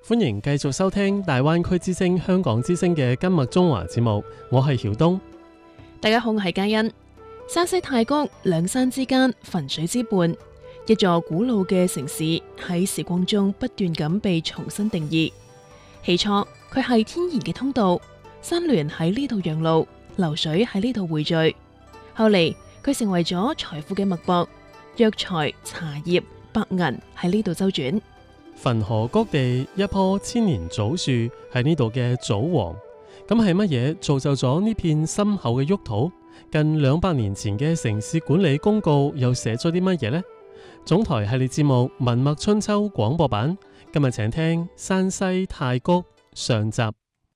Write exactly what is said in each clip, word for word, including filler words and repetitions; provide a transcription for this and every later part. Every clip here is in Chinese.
歡迎繼續收聽大灣區之聲香港之聲嘅今麥中華節目，我係曉東。 大家好，我係嘉欣。山西太谷兩山之間，汾水之畔，一座古老嘅城市喺時光中不斷咁被重新定義。起初佢係天然嘅通道，山巒喺呢度讓路，流水喺呢度匯聚。後嚟佢成為咗財富嘅脈搏，藥材、茶葉、白銀喺呢度周轉。 汾河谷地一棵千年棗樹係呢度嘅棗王，咁係乜嘢造就咗呢片深厚嘅沃土？近兩百年前嘅城市管理公告又寫咗啲乜嘢呢？總台系列節目《文脈春秋》廣播版，今日請聽山西太谷上集。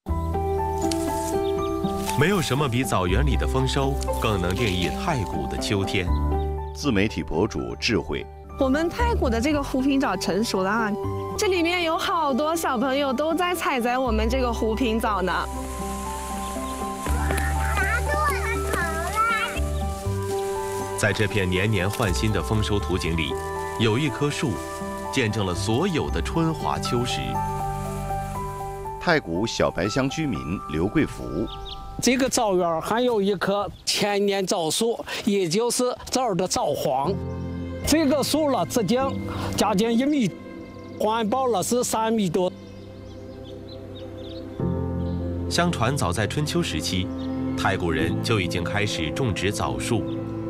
沒有什麼比草原裏的豐收更能定義太谷的秋天。 自媒體博主智慧。 我們太谷的這個湖萍棗成熟了啊，這裡面有好多小朋友都在採摘我們這個湖萍棗呢。 拿住我的頭啦！ 在這片年年換新的豐收圖景裡，有一棵樹，見證了所有的春華秋實。 太谷小白鄉居民劉貴福。 這個棗園還有一棵千年棗樹，也就是這兒的棗皇。這個樹了直徑將近一米，環抱了是三米多。 相傳早在春秋時期，太谷人就已經開始種植棗樹。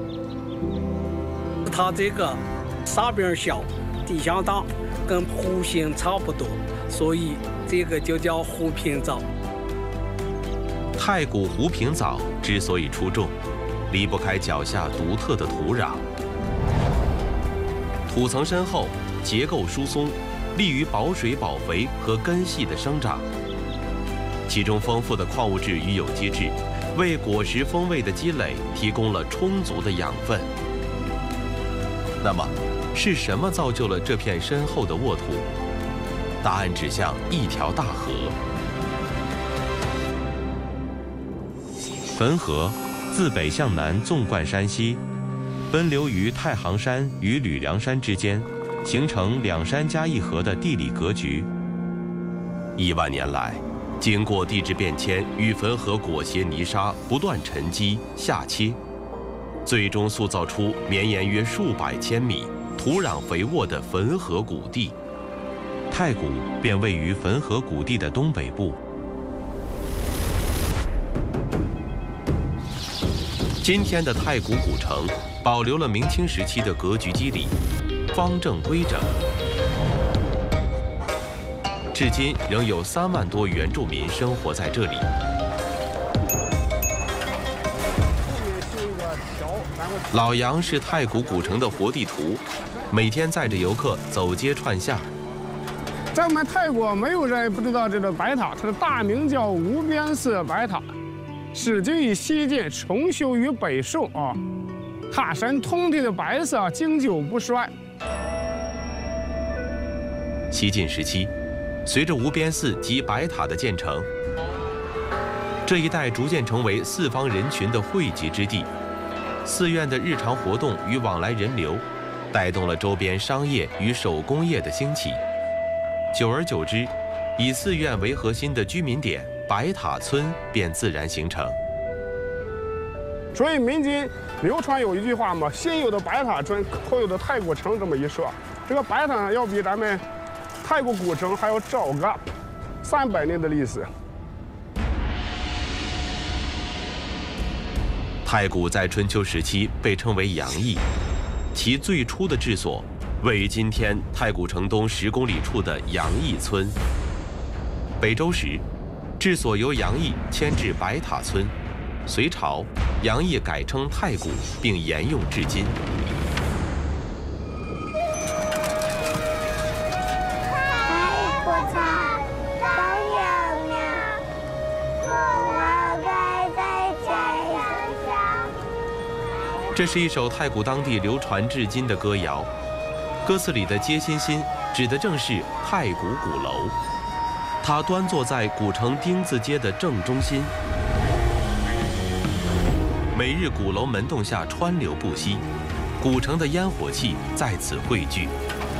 它這個沙邊小，地向大，跟湖心差不多，所以這個就叫湖萍棗。 太谷湖萍棗之所以出眾，離不開腳下獨特的土壤。土層深厚，結構疏鬆，利於保水保肥和根系的生長。其中豐富的礦物質與有機質，為果實風味的積累提供了充足的養分。那麼，是什麼造就了這片深厚的沃土？答案指向一條大河。汾河自北向南縱貫山西，奔流於太行山與呂梁山之間，形成兩山加一河的地理格局。一萬年來，經過地質變遷與汾河裹挾泥沙不斷沉積下切，最終塑造出綿延約數百千米、土壤肥沃的汾河谷地。太谷便位於汾河谷地的東北部。今天的太谷古城保留了明清時期的格局肌理，方正規整。至今仍有三萬多原住民生活在這裡。老楊是太谷古城的活地圖，每天載着遊客走街串巷。 在我們泰國，沒有人不知道這個白塔，它的大名叫無邊寺白塔。始建於西晉，重修於北宋啊，塔身通體的白色，經久不衰。 西晉時期，隨着無邊寺及白塔的建成，這一帶逐漸成為四方人群的匯集之地。寺院的日常活動與往來人流，帶動了周邊商業與手工業的興起。久而久之，以寺院為核心的居民點白塔村便自然形成。 所以民間流傳有一句話嘛，先有的白塔村，後有的太谷城這麼一說。這個白塔要比咱們太谷古城還要早個三百年的歷史。 太谷在春秋時期被稱為陽邑，其最初的治所位於今天太谷城東十公里處的陽邑村。北周時，治所由陽邑遷至白塔村，隋朝，陽邑改稱太谷，並沿用至今。這是一首太谷當地流傳至今的歌謠，歌詞裡的街心心指的正是太谷鼓樓。它端坐在古城丁字街的正中心，每日鼓樓門洞下川流不息，古城的煙火氣在此匯聚。